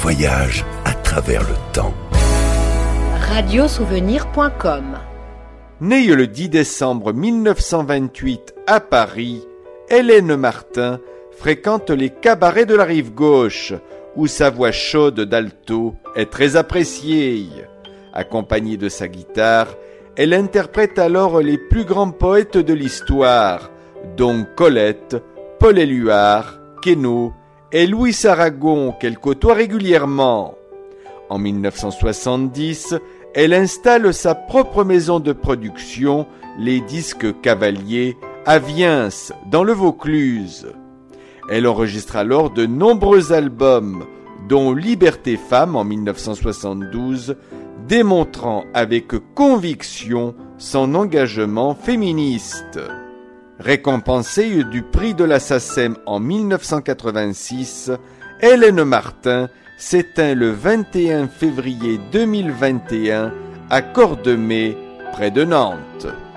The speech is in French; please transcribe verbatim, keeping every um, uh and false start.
voyage à travers le temps. radiosouvenir point com. Née le dix décembre mille neuf cent vingt-huit à Paris, Hélène Martin fréquente les cabarets de la rive gauche, où sa voix chaude d'alto est très appréciée. Accompagnée de sa guitare, elle interprète alors les plus grands poètes de l'histoire, dont Colette, Paul Éluard, Queneau et Louis Aragon, qu'elle côtoie régulièrement. En mille neuf cent soixante-dix, elle installe sa propre maison de production, les Disques Cavaliers, à Viens, dans le Vaucluse. Elle enregistre alors de nombreux albums, dont Liberté Femme en mille neuf cent soixante-douze, démontrant avec conviction son engagement féministe. Récompensée du prix de la SACEM en mille neuf cent quatre-vingt-six, Hélène Martin s'éteint le vingt et un février deux mille vingt et un à Cordemais, près de Nantes.